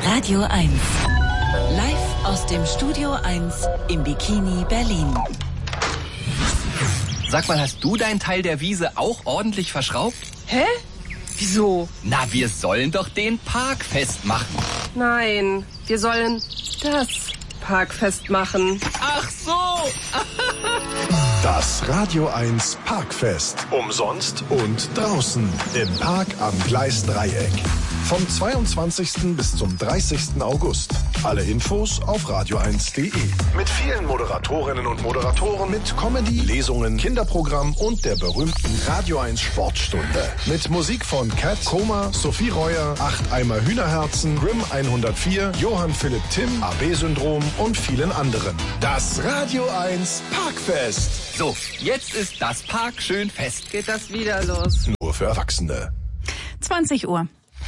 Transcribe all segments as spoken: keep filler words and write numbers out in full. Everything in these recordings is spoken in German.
Radio eins. Live aus dem Studio eins im Bikini Berlin. Sag mal, hast du deinen Teil der Wiese auch ordentlich verschraubt? Hä? Wieso? Na, wir sollen doch den Park festmachen. Nein, wir sollen das Park festmachen. Ach so! Das Radio eins Parkfest. Umsonst und draußen im Park am Gleisdreieck. Vom zweiundzwanzigsten bis zum dreißigsten August. Alle Infos auf radio eins punkt de. Mit vielen Moderatorinnen und Moderatoren, mit Comedy, Lesungen, Kinderprogramm und der berühmten Radio eins Sportstunde. Mit Musik von Cat, Koma, Sophie Reuer, Acht Eimer Hühnerherzen, Grimm hundertvier, Johann Philipp Timm, A B-Syndrom und vielen anderen. Das Radio eins Parkfest. So, jetzt ist das Park schön fest. Geht das wieder los? Nur für Erwachsene. zwanzig Uhr.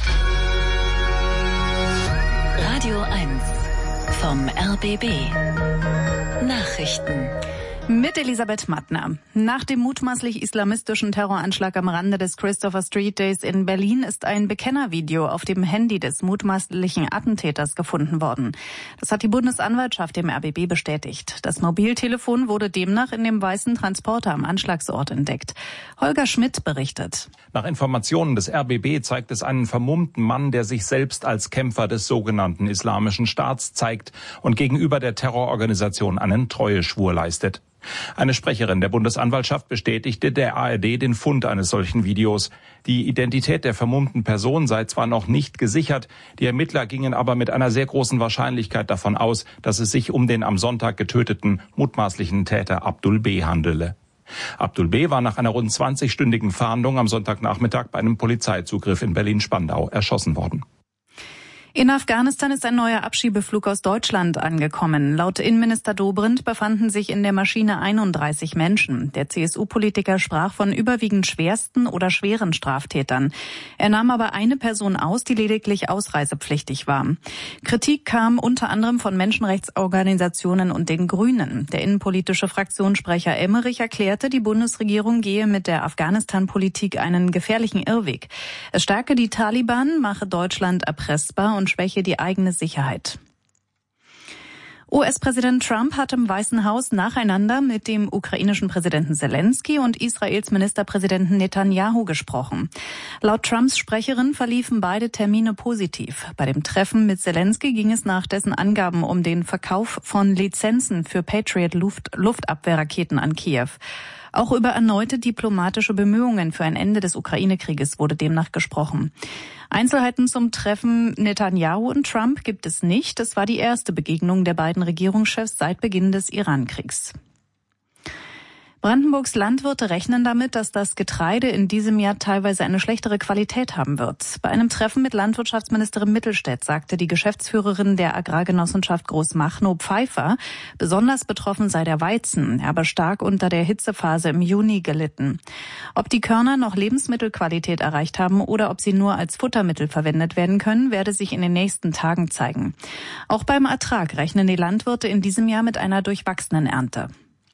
Radio eins vom R B B. Nachrichten. Mit Elisabeth Mattner. Nach dem mutmaßlich islamistischen Terroranschlag am Rande des Christopher Street Days in Berlin ist ein Bekennervideo auf dem Handy des mutmaßlichen Attentäters gefunden worden. Das hat die Bundesanwaltschaft dem R B B bestätigt. Das Mobiltelefon wurde demnach in dem weißen Transporter am Anschlagsort entdeckt. Holger Schmidt berichtet. Nach Informationen des R B B zeigt es einen vermummten Mann, der sich selbst als Kämpfer des sogenannten Islamischen Staats zeigt und gegenüber der Terrororganisation einen Treueschwur leistet. Eine Sprecherin der Bundesanwaltschaft bestätigte der A R D den Fund eines solchen Videos. Die Identität der vermummten Person sei zwar noch nicht gesichert, die Ermittler gingen aber mit einer sehr großen Wahrscheinlichkeit davon aus, dass es sich um den am Sonntag getöteten mutmaßlichen Täter Abdul B. handele. Abdul B. war nach einer rund zwanzigstündigen Fahndung am Sonntagnachmittag bei einem Polizeizugriff in Berlin-Spandau erschossen worden. In Afghanistan ist ein neuer Abschiebeflug aus Deutschland angekommen. Laut Innenminister Dobrindt befanden sich in der Maschine einunddreißig Menschen. Der C S U-Politiker sprach von überwiegend schwersten oder schweren Straftätern. Er nahm aber eine Person aus, die lediglich ausreisepflichtig war. Kritik kam unter anderem von Menschenrechtsorganisationen und den Grünen. Der innenpolitische Fraktionssprecher Emmerich erklärte, die Bundesregierung gehe mit der Afghanistan-Politik einen gefährlichen Irrweg. Es stärke die Taliban, mache Deutschland erpressbar und und schwäche die eigene Sicherheit. U S-Präsident Trump hat im Weißen Haus nacheinander mit dem ukrainischen Präsidenten Zelensky und Israels Ministerpräsidenten Netanyahu gesprochen. Laut Trumps Sprecherin verliefen beide Termine positiv. Bei dem Treffen mit Zelensky ging es nach dessen Angaben um den Verkauf von Lizenzen für Patriot-Luftabwehrraketen an Kiew. Auch über erneute diplomatische Bemühungen für ein Ende des Ukraine-Krieges wurde demnach gesprochen. Einzelheiten zum Treffen Netanyahu und Trump gibt es nicht. Es war die erste Begegnung der beiden Regierungschefs seit Beginn des Iran-Kriegs. Brandenburgs Landwirte rechnen damit, dass das Getreide in diesem Jahr teilweise eine schlechtere Qualität haben wird. Bei einem Treffen mit Landwirtschaftsministerin Mittelstädt sagte die Geschäftsführerin der Agrargenossenschaft Großmachnow Pfeiffer, besonders betroffen sei der Weizen, er habe stark unter der Hitzephase im Juni gelitten. Ob die Körner noch Lebensmittelqualität erreicht haben oder ob sie nur als Futtermittel verwendet werden können, werde sich in den nächsten Tagen zeigen. Auch beim Ertrag rechnen die Landwirte in diesem Jahr mit einer durchwachsenen Ernte.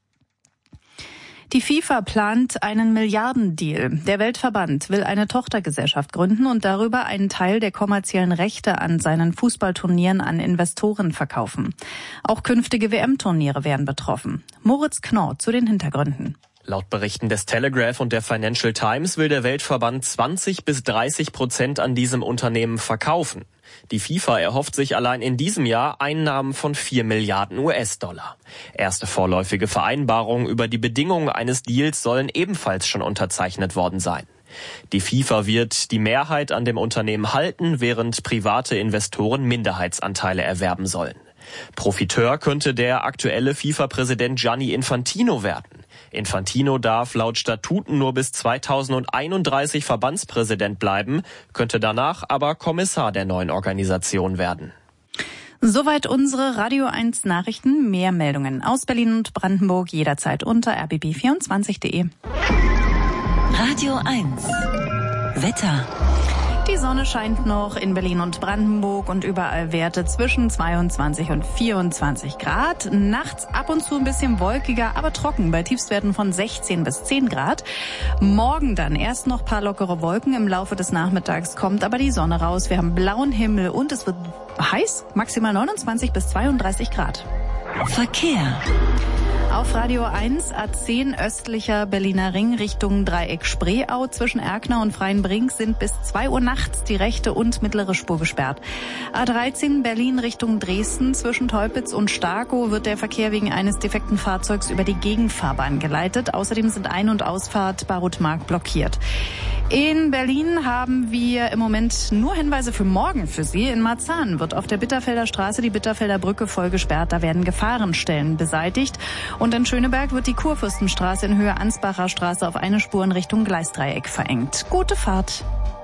Die FIFA plant einen Milliardendeal. Der Weltverband will eine Tochtergesellschaft gründen und darüber einen Teil der kommerziellen Rechte an seinen Fußballturnieren an Investoren verkaufen. Auch künftige W M-Turniere wären betroffen. Moritz Knorr zu den Hintergründen. Laut Berichten des Telegraph und der Financial Times will der Weltverband zwanzig bis dreißig Prozent an diesem Unternehmen verkaufen. Die FIFA erhofft sich allein in diesem Jahr Einnahmen von vier Milliarden U S-Dollar. Erste vorläufige Vereinbarungen über die Bedingungen eines Deals sollen ebenfalls schon unterzeichnet worden sein. Die FIFA wird die Mehrheit an dem Unternehmen halten, während private Investoren Minderheitsanteile erwerben sollen. Profiteur könnte der aktuelle FIFA-Präsident Gianni Infantino werden. Infantino darf laut Statuten nur bis zweitausendeinunddreißig Verbandspräsident bleiben, könnte danach aber Kommissar der neuen Organisation werden. Soweit unsere Radio eins Nachrichten. Mehr Meldungen aus Berlin und Brandenburg jederzeit unter r b b vierundzwanzig punkt de. Radio eins Wetter. Die Sonne scheint noch in Berlin und Brandenburg und überall Werte zwischen zweiundzwanzig und vierundzwanzig Grad. Nachts ab und zu ein bisschen wolkiger, aber trocken bei Tiefstwerten von sechzehn bis zehn Grad. Morgen dann erst noch paar lockere Wolken. Im Laufe des Nachmittags kommt aber die Sonne raus. Wir haben blauen Himmel und es wird heiß, maximal neunundzwanzig bis zweiunddreißig Grad. Verkehr. Auf Radio eins A zehn östlicher Berliner Ring Richtung Dreieck Spreeau zwischen Erkner und Freienbrink sind bis zwei Uhr nachts die rechte und mittlere Spur gesperrt. A dreizehn Berlin Richtung Dresden zwischen Teupitz und Starkow wird der Verkehr wegen eines defekten Fahrzeugs über die Gegenfahrbahn geleitet. Außerdem sind Ein- und Ausfahrt Barutmark blockiert. In Berlin haben wir im Moment nur Hinweise für morgen für Sie. In Marzahn wird auf der Bitterfelder Straße die Bitterfelder Brücke voll gesperrt. Da werden Gefahrenstellen beseitigt. Und in Schöneberg wird die Kurfürstenstraße in Höhe Ansbacher Straße auf eine Spur in Richtung Gleisdreieck verengt. Gute Fahrt.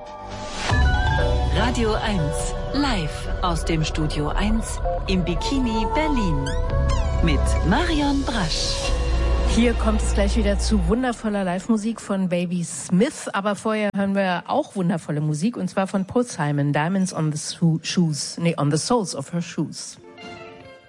Radio eins, live aus dem Studio eins im Bikini Berlin. Mit Marion Brasch. Hier kommt es gleich wieder zu wundervoller Live-Musik von Baby Smith. Aber vorher hören wir auch wundervolle Musik, und zwar von Paul Simon, Diamonds on the Shoes, nee, on the Soles of Her Shoes.